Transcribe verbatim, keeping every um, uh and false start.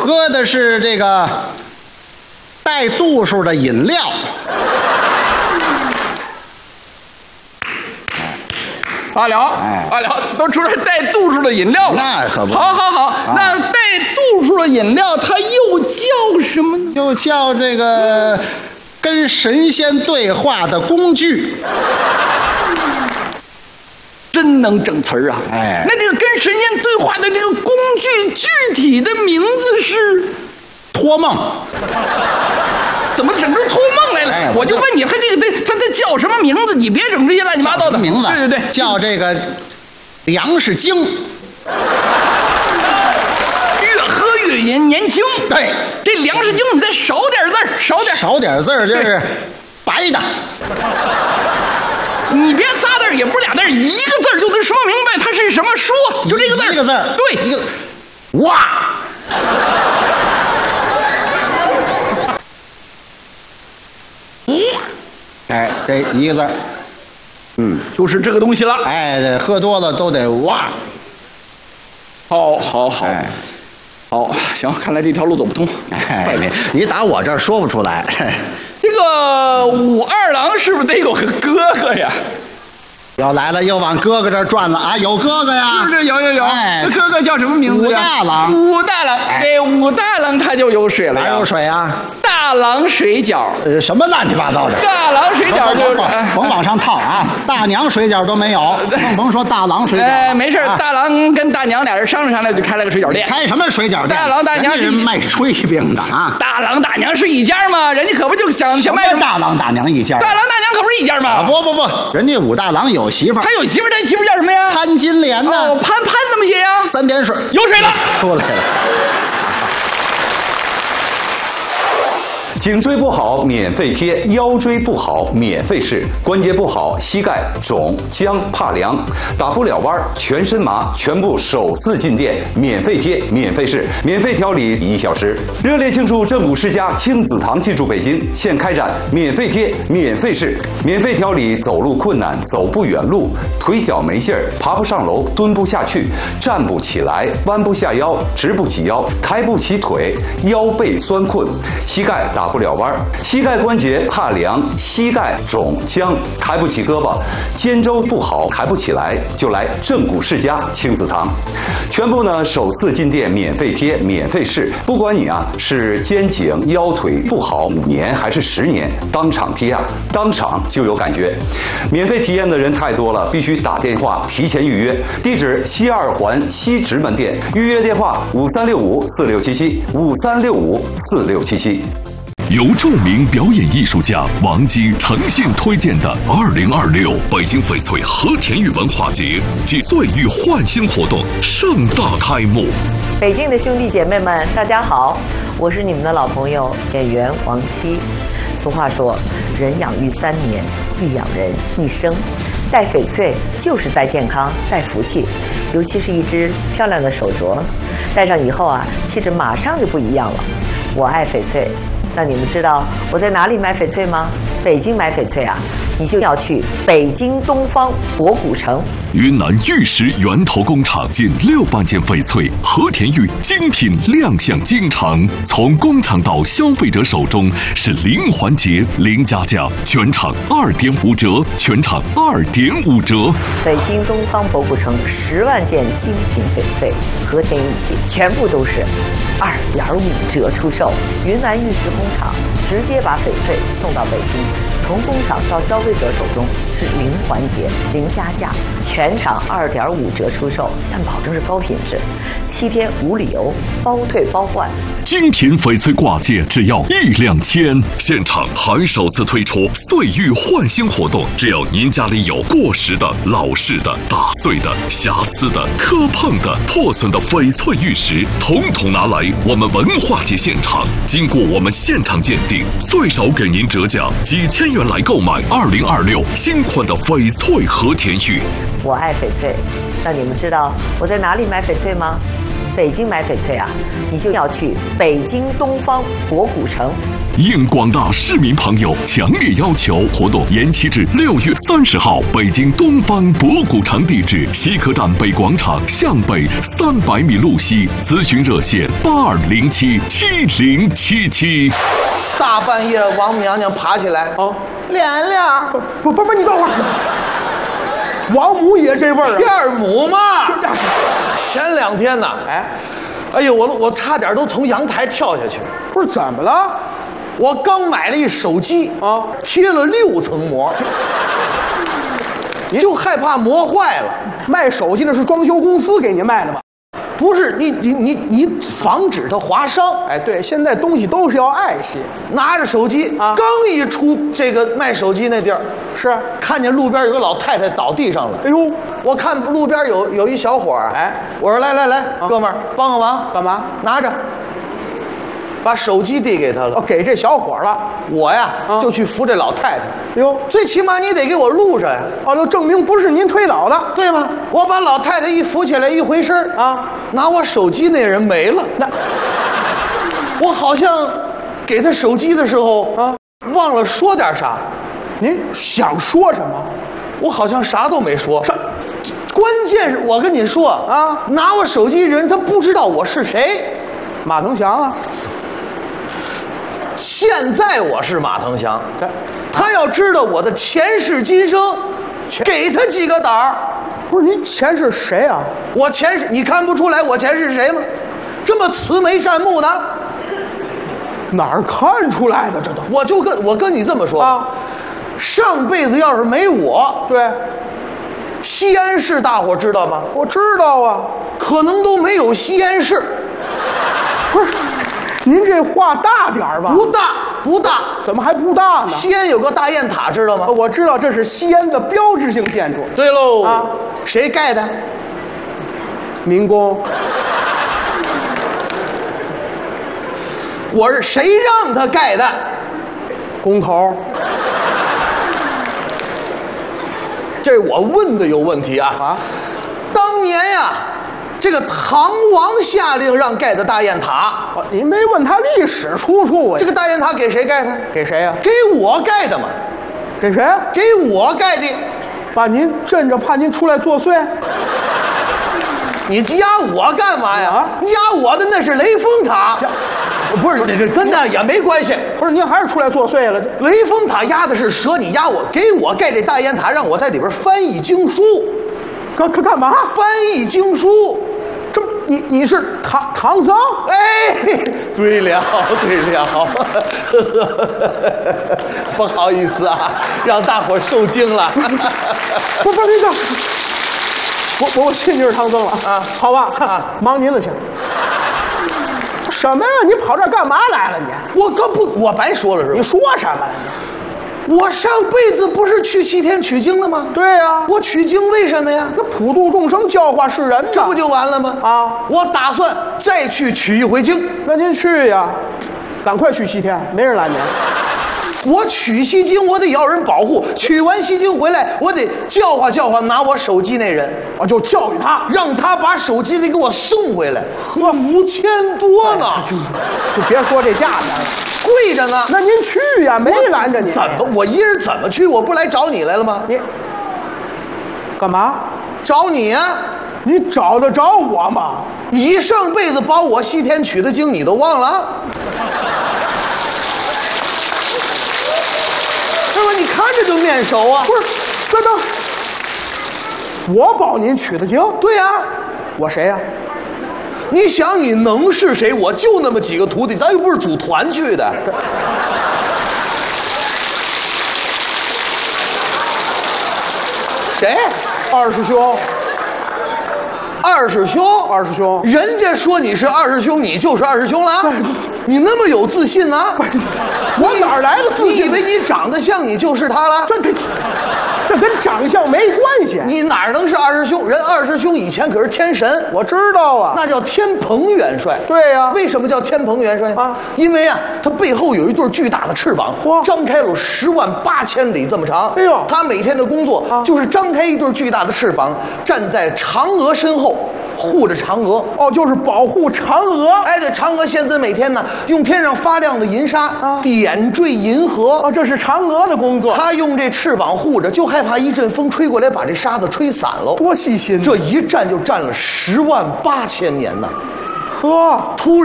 喝的是这个带度数的饮料。 阿辽， 哎， 阿辽都出来带度数的饮料了， 那可不。 好好好， 啊、 那带度数的饮料，它又叫什么呢？ 又叫这个跟神仙对话的工具。 真能整词儿啊！ 哎， 那这个跟神仙对话的这个工具，具体的名字是托梦。 怎么整出托梦来了？ 哎， 我就问你，他这个他他叫什么名字？你别整这些乱七八糟的名字。 对对对， 叫这个粮食精。 越喝越年年轻。 对， 这粮食精你再少点字儿，少点少点字儿，就是白的。 你别仨字儿，也不是俩字儿，一个字儿就能说明白它是什么说，就这个字儿。 一个字儿， 对， 一个哇。哎，这一个字儿，嗯， 就是这个东西了。 哎，这喝多了都得哇。 好，好，好， 哎， 好，行，看来这条路走不通。 哎，你你打我这儿说不出来。 这个武二郎是不是得有个哥哥呀？ 要来了，又往哥哥这儿转了啊！有哥哥呀， 是不是有有有？ 哎， 那哥哥叫什么名字呀？ 武大郎。 武大郎，这武大郎他就有水了呀。 哪有水啊？ 大郎水饺。 呃，什么乱七八糟的？ 大郎水饺就是甭往上套啊！大娘水饺都没有，更甭说大郎水饺。 哎，没事，大郎跟大娘俩人商量商量，就开了个水饺店。 开什么水饺店？ 大郎大娘是卖炊饼的啊！ 大郎大娘是一家吗？人家可不就想想卖大郎大娘一家？ 大郎大娘可不是一家吗？ 啊，不不不，人家武大郎有媳妇儿， 他有媳妇儿，他媳妇儿叫什么呀？ 潘金莲呢？ 哦，潘潘怎么写呀？ 三点水， 有水了， 出来了。 颈椎不好免费贴，腰椎不好免费试，关节不好膝盖肿僵怕凉打不了弯全身麻，全部首次进店免费贴免费试，免费调理一小时。热烈庆祝正骨世家亲子堂进驻北京，现开展免费贴免费试，免费调理走路困难走不远路，腿脚没劲儿爬不上楼蹲不下去站不起来弯不下腰直不起腰抬不起腿腰背酸困膝盖打不了弯，膝盖关节怕凉，膝盖肿僵，抬不起胳膊，肩周不好，抬不起来，就来正骨世家亲子堂。全部呢首次进店免费贴，免费试，不管你啊是肩颈腰腿不好五年还是十年，当场贴啊，当场就有感觉。免费体验的人太多了，必须打电话提前预约。地址西二环西直门店，预约电话五三六五四六七七五三六五四六七七。 由著名表演艺术家王姬诚信推荐的二零二六北京翡翠和田玉文化节暨岁玉焕新活动盛大开幕。 北京的兄弟姐妹们，大家好，我是你们的老朋友演员王姬。俗话说，人养育三年，必养人一生。戴翡翠就是戴健康，戴福气，尤其是一只漂亮的手镯，戴上以后啊，气质马上就不一样了。我爱翡翠。那你们知道我在哪里买翡翠吗？北京买翡翠啊，你就要去北京东方博古城。 云南玉石源头工厂近六万件翡翠和田玉精品亮相京城，从工厂到消费者手中是零环节零加价，全场二点五折，全场二点五折。 北京东方博古城十万件精品翡翠和田玉器，全部都是二点五折出售。云南玉石工厂直接把翡翠送到北京，从工厂到消费者手中是零环节零加价，全场二点五折出售，但保证是高品质，七天无理由，包退包换。 精品翡翠挂件只要一两千，现场还首次推出岁玉焕新活动，只要您家里有过时的、老式的、打碎的、瑕疵的、磕碰的、破损的翡翠玉石，统统拿来我们文化节现场，经过我们现场鉴定，最少给您折价几千元来购买二零二六新款的翡翠和田玉。 我爱翡翠，那你们知道我在哪里买翡翠吗？ 北京买翡翠啊，你就要去北京东方博古城。 应广大市民朋友强烈要求，活动延期至六月三十号。北京东方博古城地址：西客站北广场向北三百米路西。咨询热线：八二零七七零七七。 大半夜，王母娘娘爬起来，哦，莲莲， 不不不，你等会儿，王母也这味儿啊？ 二母嘛。前两天呢，哎，哎呦，我我差点都从阳台跳下去。 不是怎么了？ 我刚买了一手机啊，贴了六层膜，你就害怕膜坏了。 卖手机的是装修公司给你卖的吧？ 不是，你你你你防止它划伤。 哎，对，现在东西都是要爱惜。 拿着手机啊，刚一出这个卖手机那地儿， 是看见路边有个老太太倒地上了。 哎呦， 我看路边有有一小伙儿，哎，我说来来来，啊、哥们儿帮个忙， 干嘛？ 拿着。把手机递给他了， 哦，给这小伙了。 我呀，啊、就去扶这老太太。 哟， 最起码你得给我录上呀。 哦，就证明不是您推倒的， 对吗？我把老太太一扶起来，一回身啊，拿我手机那人没了。那我好像给他手机的时候啊，忘了说点啥。 您想说什么？ 我好像啥都没说。关键是我跟你说啊，拿我手机人他不知道我是谁。 马腾祥啊。 现在我是马腾祥，他要知道我的前世今生，给他几个胆儿。 不是您前世谁啊？ 我前世你看不出来我前世是谁吗？这么慈眉善目的， 哪儿看出来的？这都我就跟我跟你这么说啊，上辈子要是没我， 对， 西安市大伙知道吗？ 我知道啊， 可能都没有西安市。 不是。您这话大点儿吧？ 不大，不大， 怎么还不大呢？ 西安有个大雁塔，知道吗？ 我知道，这是西安的标志性建筑。 对喽，啊，谁盖的？ 民工。 我是谁让他盖的？ 工头。 这我问的有问题啊！啊，当年呀。这个唐王下令让盖的大雁塔， 您没问他历史出处啊？ 这个大雁塔给谁盖的？ 给谁呀、啊？ 给我盖的嘛。 给谁？ 给我盖的。 把您镇着，怕您出来作祟。 你压我干嘛呀？啊、压我的那是雷峰塔，不是这个跟那也没关系。 不是您还是出来作祟了？ 雷峰塔压的是蛇，你压我，给我盖这大雁塔，让我在里边翻译经书。 干干干嘛？ 翻译经书。 这你你是唐唐僧？ 哎，对了对了，不好意思啊，让大伙受惊了。 不不，那个，我我我信你是唐僧了啊，好吧，啊，忙您的去。什么呀？你跑这儿干嘛来了你？ 我可不，我白说了是吧？ 你说什么了你？ 我上辈子不是去西天取经了吗？ 对呀、啊， 我取经为什么呀？ 那普度众生，教化世人， 这不就完了吗？啊，我打算再去取一回经。 那您去呀，赶快去西天，没人拦您。 我取西经，我得要人保护。取完西经回来，我得教化教化拿我手机那人， 我就教育他， 让他把手机得给我送回来。呵，五千多呢， 哎、就, 就别说这价钱了， 贵着呢。 那您去呀，没拦着你。 怎么？我一人怎么去？我不来找你来了吗？ 你干嘛？ 找你呀、啊？ 你找得着我吗？ 你上辈子保我西天取的经，你都忘了？是吧？你看着就面熟啊！ 不是，等等，我保您取的经？ 对呀、啊， 我谁呀、啊？ 你想你能是谁？我就那么几个徒弟，咱又不是组团去的。谁？ 二师兄。 二师兄， 二师兄， 人家说你是二师兄，你就是二师兄了。你那么有自信呢、啊？ 我哪来的自信？ 你以为你长得像你就是他了？ 这这这跟长相没关系。 你哪能是二师兄？人二师兄以前可是天神， 我知道啊， 那叫天蓬元帅。 对呀、啊， 为什么叫天蓬元帅啊？因为啊，他背后有一对巨大的翅膀，张开了十万八千里这么长。 哎呦， 他每天的工作、啊、就是张开一对巨大的翅膀，站在嫦娥身后， 护着嫦娥。 哦，就是保护嫦娥。 哎，对，嫦娥仙子每天呢用天上发亮的银沙、啊、点缀银河。 哦，这是嫦娥的工作。 她用这翅膀护着，就害怕一阵风吹过来把这沙子吹散了。 多细心！ 这一站就站了十万八千年呢。 呵， 突然。